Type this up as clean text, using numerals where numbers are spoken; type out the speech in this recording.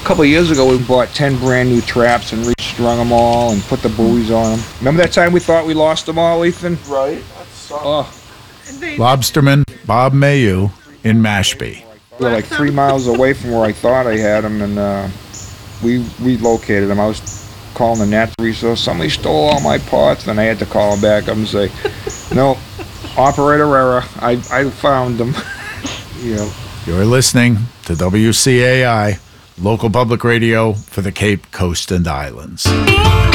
couple of years ago, we bought 10 brand new traps and restrung them all and put the buoys on them. Remember that time we thought we lost them all, Ethan? Right. That sucked. Oh, Lobsterman Bob Mayu in Mashpee. we were like 3 miles away from where I thought I had them, and we relocated them. I was calling the natural resource. Somebody stole all my pots, and I had to call them back up and say, no, operator error. I found them. You're listening to WCAI, local public radio for the Cape Coast and Islands.